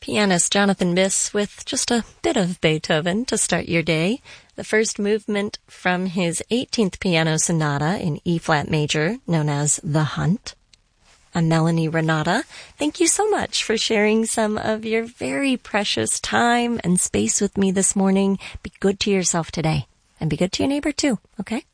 Pianist Jonathan Biss with just a bit of Beethoven to start your day. The first movement from his 18th piano sonata in E-flat major, known as The Hunt. I'm Melanie Renata. Thank you so much for sharing some of your very precious time and space with me this morning. Be good to yourself today, and be good to your neighbor too, okay?